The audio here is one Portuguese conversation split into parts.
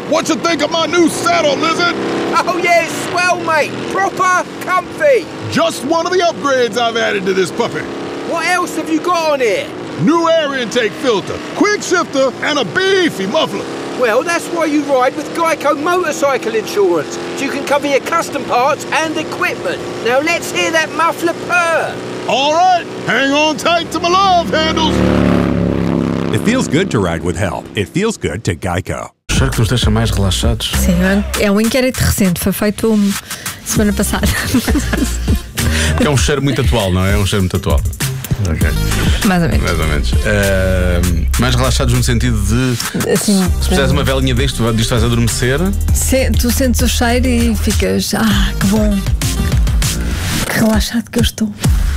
What you think of my new saddle, Lizard? Oh yeah, it's swell, mate. Proper comfy. Just one of the upgrades I've added to this puppy. What else have you got on here? New air intake filter, quick shifter, and a beefy muffler. Well, that's why you ride with Geico Motorcycle Insurance, so you can cover your custom parts and equipment. Now let's hear that muffler purr. All right, hang on tight to my love handles. It feels good to ride with help. It feels good to Geico. Cheiro que nos deixa mais relaxados. Sim, é um inquérito recente, foi feito semana passada. É um cheiro muito atual, não é? É um cheiro muito atual. Ok. Mais ou menos. Mais ou menos. Mais relaxados no sentido de assim, se fizeres uma velinha disto vais adormecer. Tu sentes o cheiro e ficas, que bom, que relaxado que eu estou.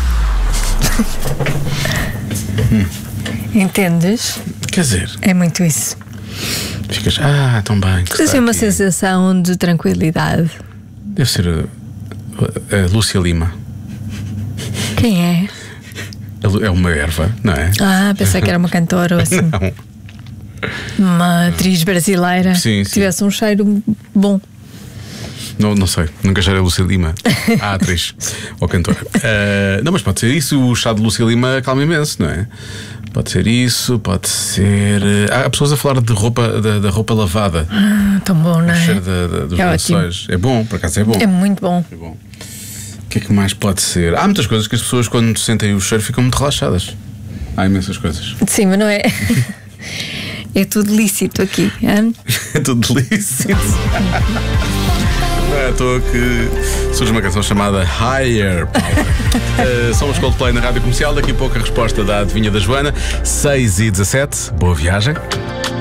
Entendes? Quer dizer, é muito isso. Ficas, tão bem. Deve ser uma sensação de tranquilidade. Deve ser a Lúcia Lima. Quem é? É uma erva, não é? Pensei que era uma cantora ou assim. Não. Uma atriz brasileira sim, que tivesse um cheiro bom. Não sei, nunca cheirei a Lúcia Lima, a atriz ou cantora. Não, mas pode ser isso, o chá de Lúcia Lima calma imenso, não é? Pode ser isso, pode ser. Há pessoas a falar de roupa, da roupa lavada. Tão bom, não é? O cheiro dos lençóis. É bom, por acaso é bom. É muito bom. É bom. O que é que mais pode ser? Há muitas coisas que as pessoas, quando sentem o cheiro, ficam muito relaxadas. Há imensas coisas. Sim, mas não é. É tudo lícito aqui. É tudo lícito. Não é à toa que surge uma canção chamada Higher Power. Somos Coldplay na Rádio Comercial. Daqui a pouco a resposta da adivinha da Joana. 6h17. Boa viagem.